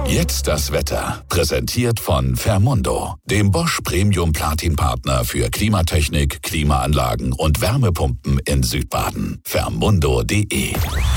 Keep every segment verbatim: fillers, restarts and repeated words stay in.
Jetzt das Wetter. Präsentiert von Fermundo, dem Bosch Premium Platin Partner für Klimatechnik, Klimaanlagen und Wärmepumpen in Südbaden. Fermundo punkt de.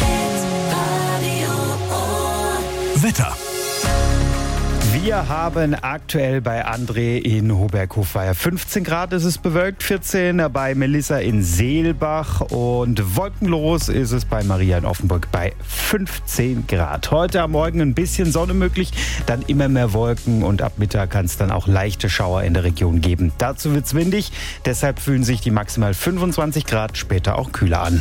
Wetter. Wir haben aktuell bei André in Hoberg-Hofweier fünfzehn Grad, es ist bewölkt, vierzehn bei Melissa in Seelbach und wolkenlos ist es bei Maria in Offenburg bei fünfzehn Grad. Heute am Morgen ein bisschen Sonne möglich, dann immer mehr Wolken und ab Mittag kann es dann auch leichte Schauer in der Region geben. Dazu wird es windig, deshalb fühlen sich die maximal fünfundzwanzig Grad später auch kühler an.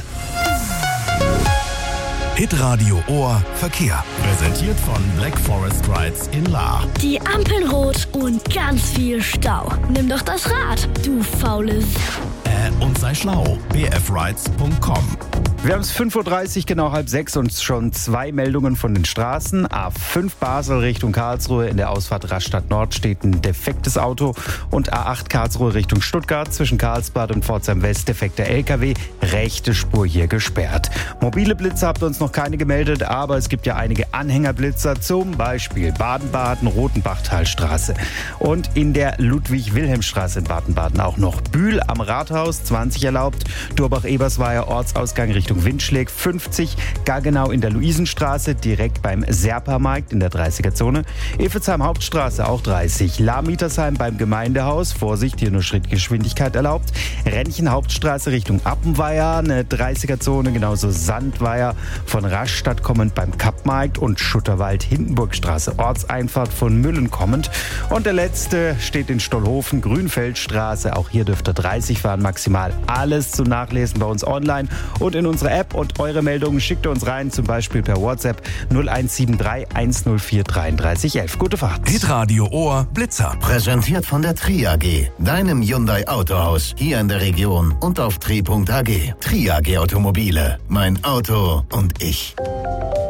Hitradio Ohr Verkehr. Präsentiert von Black Forest Rides in Lahr. Die Ampeln rot und ganz viel Stau. Nimm doch das Rad, du faule S***. Äh, und sei schlau. b f rides punkt com. Wir haben es fünf Uhr dreißig, genau halb sechs und schon zwei Meldungen von den Straßen. A fünf Basel Richtung Karlsruhe, in der Ausfahrt Rastatt Nord steht ein defektes Auto. Und A acht Karlsruhe Richtung Stuttgart, zwischen Karlsbad und Pforzheim West defekter L K W, rechte Spur hier gesperrt. Mobile Blitzer habt ihr uns noch keine gemeldet, aber es gibt ja einige Anhängerblitzer, zum Beispiel Baden-Baden, Rotenbachtalstraße. Und in der Ludwig-Wilhelm-Straße in Baden-Baden auch noch Bühl am Rathaus, zwanzig erlaubt, Durbach-Ebersweier Ortsausgang Richtung Windschläg, fünfzig, Gaggenau in der Luisenstraße, direkt beim Serpa-Markt in der dreißiger-Zone, Evelsheim Hauptstraße auch dreißig, Lahr-Mietersheim beim Gemeindehaus, Vorsicht, hier nur Schrittgeschwindigkeit erlaubt, Rennchen Hauptstraße Richtung Appenweier, eine dreißiger-Zone, genauso Sandweier von Rastatt kommend beim Kappmarkt und Schutterwald Hindenburgstraße, Ortseinfahrt von Müllen kommend. Und der letzte steht in Stollhofen, Grünfeldstraße, auch hier dürft ihr dreißig fahren maximal. Alles zum Nachlesen bei uns online und in unserer App, und eure Meldungen schickt ihr uns rein, zum Beispiel per WhatsApp null eins sieben drei eins null vier drei drei eins eins. Gute Fahrt. Hitradio Ohr Blitzer. Präsentiert von der Tri A G, deinem Hyundai Autohaus, hier in der Region und auf tri punkt a g. Tri A G Automobile, mein Auto und ich.